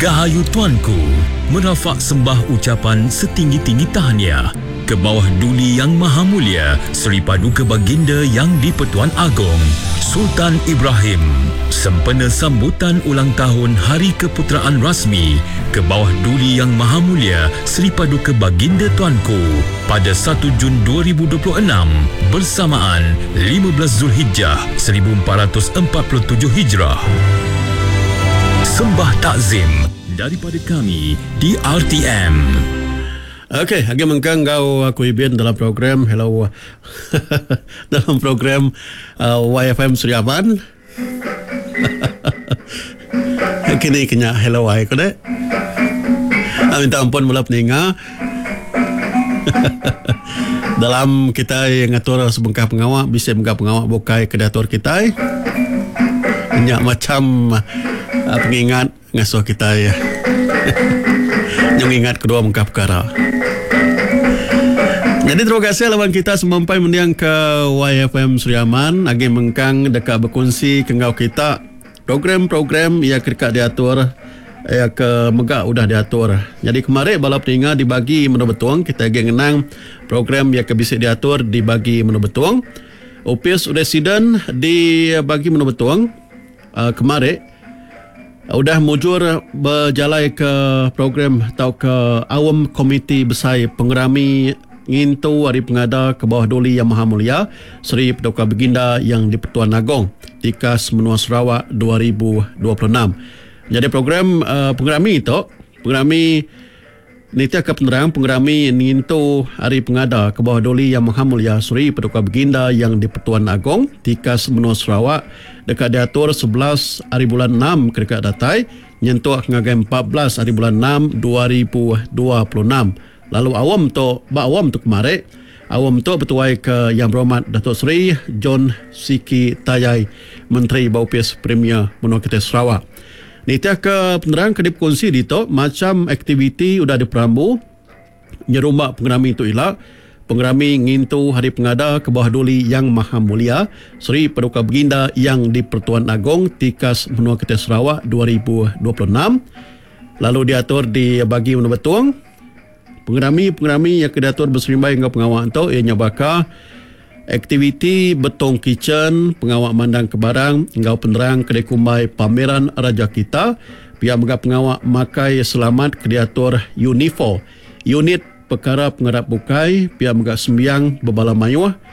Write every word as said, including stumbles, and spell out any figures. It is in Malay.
Gahayu tuanku, merafak sembah ucapan setinggi-tinggi tahniah ke bawah Duli Yang Maha Mulia Seri Paduka Baginda Yang di-Pertuan Agong Sultan Ibrahim, sempena sambutan ulang tahun Hari Keputeraan Rasmi ke bawah Duli Yang Maha Mulia Seri Paduka Baginda Tuanku pada satu Jun dua ribu dua puluh enam bersamaan lima belas Zulhijjah seribu empat ratus empat puluh tujuh Hijrah. Sembah takzim daripada kami di R T M. Okey, agak mengkang kau aku Ibin dalam program Hello dalam program uh, Y F M Suriaman. Kini kena hello ai ko dek. Minta ampun mula peninga. Dalam kita yang ngatur sebengkah pengawak, bisa bengkah pengawak bukai kedator kita. Banyak macam uh, pengingat ngasuh kita ya. Yang ingat kedua bengkah perkara. Jadi terima kasih lawan kita semampai mendiang ke Y F M Suriaman. Agi mengkang dekat berkongsi kengau kita program-program yang kerja diatur, ya ke megak udah diatur. Jadi kemarin balap tinggal dibagi menu betuang, kita lagi ngenang program yang ke bisa diatur dibagi menu betuang. Opis Residen dibagi menu betuang. Uh, kemarin udah mujur berjalan ke program atau ke awam komiti besar pengerami ngintu hari pengada ke bawah Duli Yang Maha Mulia Seri Paduka Baginda Yang di-Pertuan Agong Tikas Menua Sarawak dua ribu dua puluh enam. Jadi program uh, pengerami itu, pengerami Nita ke penerang pengerami ngintu hari pengada ke bawah Duli Yang Maha Mulia Seri Paduka Baginda Yang di-Pertuan Agong Tikas Menua Sarawak dekat diatur sebelas hari bulan enam dekat datai nyentuh ngagai empat belas hari bulan enam dua ribu dua puluh enam. Lalu awam tu, ba awam tu kemarin, awam tu bertuai ke Yang Berhormat Datuk Seri John Siki Tayai, Menteri Baupis Premier Menua Kedah Sarawak. Nitiah ke penerang kedip kongsi di tu, macam aktiviti sudah diperambu, nyerumbak pengerami itu ilah, pengerami ngintu hari pengada ke bawah Duli Yang Maha Mulia Seri Paduka Baginda Yang di-Pertuan Agong Tikas Menua Kedah Sarawak dua ribu dua puluh enam. Lalu diatur dibagi menua betuang. Pengerami-pengerami yang kedatur berserimbai dengan pengawak itu ianya bakal aktiviti betong kitchen, pengawak mandang ke barang, engkau penerang kedai kumbai pameran Raja Kita, pihak megah pengawak makai selamat kedatur Unifo, unit perkara pengarap bukai, pihak megah sembiang berbala mayuah,